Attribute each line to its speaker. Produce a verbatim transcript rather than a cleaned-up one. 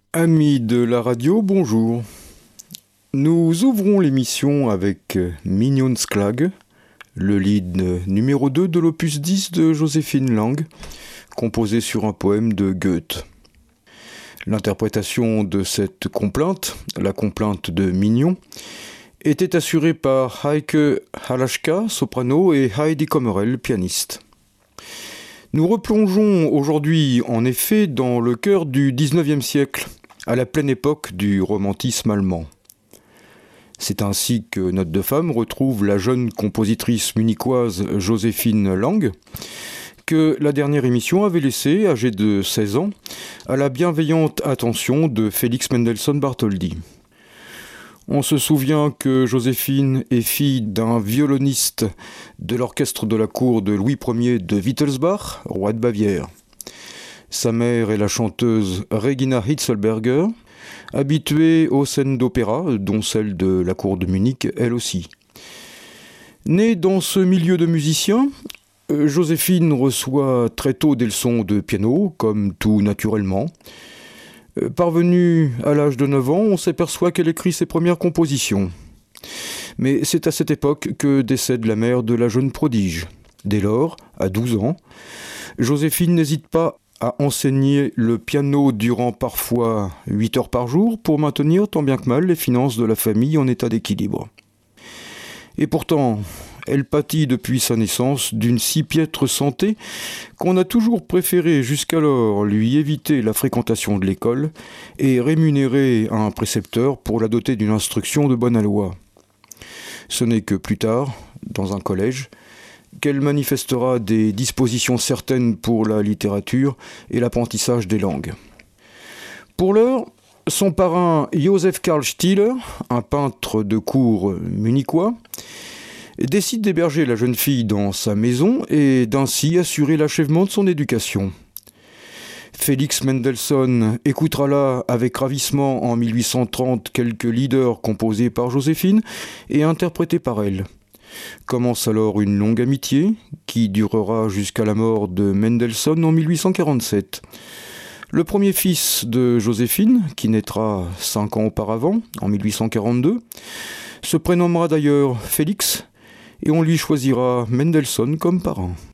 Speaker 1: Amis de la radio, bonjour. Nous ouvrons l'émission avec Mignon Sklag, le lead numéro deux de l'opus dix de Joséphine Lang, composé sur un poème de Goethe. L'interprétation de cette complainte, la complainte de Mignon, était assurée par Heike Halaschka, soprano, et Heidi Kommerel, pianiste. Nous replongeons aujourd'hui en effet dans le cœur du dix-neuvième siècle, à la pleine époque du romantisme allemand. C'est ainsi que Notes de Femme retrouve la jeune compositrice munichoise Joséphine Lang, que la dernière émission avait laissée, âgée de seize ans, à la bienveillante attention de Félix Mendelssohn Bartholdy. On se souvient que Joséphine est fille d'un violoniste de l'orchestre de la cour de Louis Ier de Wittelsbach, roi de Bavière. Sa mère est la chanteuse Regina Hitzelberger, habituée aux scènes d'opéra, dont celle de la cour de Munich, elle aussi. Née dans ce milieu de musiciens, Joséphine reçoit très tôt des leçons de piano, comme tout naturellement. Parvenue à l'âge de neuf ans, on s'aperçoit qu'elle écrit ses premières compositions. Mais c'est à cette époque que décède la mère de la jeune prodige. Dès lors, à douze ans, Joséphine n'hésite pas à enseigner le piano durant parfois huit heures par jour pour maintenir tant bien que mal les finances de la famille en état d'équilibre. Et pourtant, elle pâtit depuis sa naissance d'une si piètre santé qu'on a toujours préféré jusqu'alors lui éviter la fréquentation de l'école et rémunérer un précepteur pour la doter d'une instruction de bonne aloi. Ce n'est que plus tard, dans un collège, qu'elle manifestera des dispositions certaines pour la littérature et l'apprentissage des langues. Pour l'heure, son parrain Joseph Karl Stieler, un peintre de cour munichois, décide d'héberger la jeune fille dans sa maison et d'ainsi assurer l'achèvement de son éducation. Félix Mendelssohn écoutera là avec ravissement en mille huit cent trente quelques leaders composés par Joséphine et interprétés par elle. Commence alors une longue amitié qui durera jusqu'à la mort de Mendelssohn en mille huit cent quarante-sept. Le premier fils de Joséphine, qui naîtra cinq ans auparavant, en mille huit cent quarante-deux, se prénommera d'ailleurs Félix et on lui choisira Mendelssohn comme parrain.